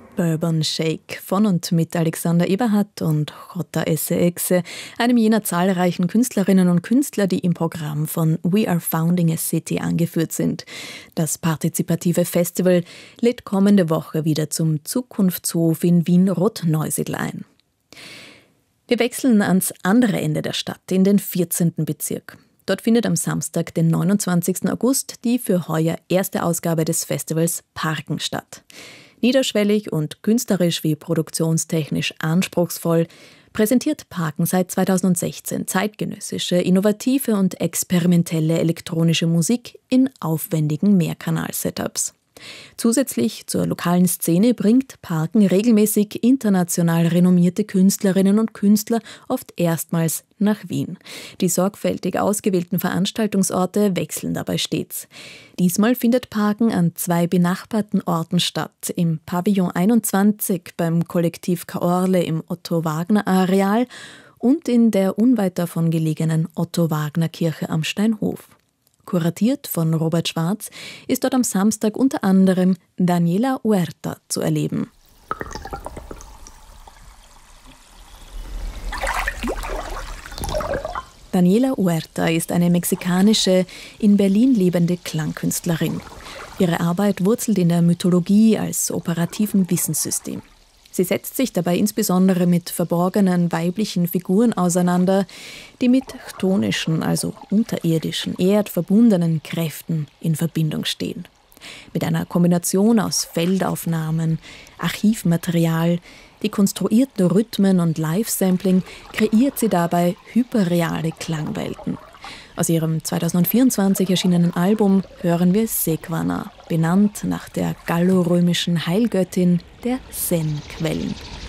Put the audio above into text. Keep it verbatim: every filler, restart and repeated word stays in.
Bourbon Shake von und mit Alexander Eberhardt und Jota Esse Exe, einem jener zahlreichen Künstlerinnen und Künstler, die im Programm von We Are Founding a City angeführt sind. Das partizipative Festival lädt kommende Woche wieder zum Zukunftshof in Wien-Rothneusiedl ein. Wir wechseln ans andere Ende der Stadt, in den vierzehnten Bezirk. Dort findet am Samstag, den neunundzwanzigsten August, die für heuer erste Ausgabe des Festivals Parken statt. Niederschwellig und künstlerisch wie produktionstechnisch anspruchsvoll präsentiert Parken seit zweitausendsechzehn zeitgenössische, innovative und experimentelle elektronische Musik in aufwendigen Mehrkanal-Setups. Zusätzlich zur lokalen Szene bringt Parken regelmäßig international renommierte Künstlerinnen und Künstler oft erstmals nach Wien. Die sorgfältig ausgewählten Veranstaltungsorte wechseln dabei stets. Diesmal findet Parken an zwei benachbarten Orten statt, im Pavillon einundzwanzig beim Kollektiv Kaorle im Otto-Wagner-Areal und in der unweit davon gelegenen Otto-Wagner-Kirche am Steinhof. Kuratiert von Robert Schwarz ist dort am Samstag unter anderem Daniela Huerta zu erleben. Daniela Huerta ist eine mexikanische, in Berlin lebende Klangkünstlerin. Ihre Arbeit wurzelt in der Mythologie als operativen Wissenssystem. Sie setzt sich dabei insbesondere mit verborgenen weiblichen Figuren auseinander, die mit chtonischen, also unterirdischen, erdverbundenen Kräften in Verbindung stehen. Mit einer Kombination aus Feldaufnahmen, Archivmaterial, dekonstruierten Rhythmen und Live-Sampling kreiert sie dabei hyperreale Klangwelten. Aus ihrem zweitausendvierundzwanzig erschienenen Album hören wir Sequana, benannt nach der gallorömischen Heilgöttin der Zen-Quellen.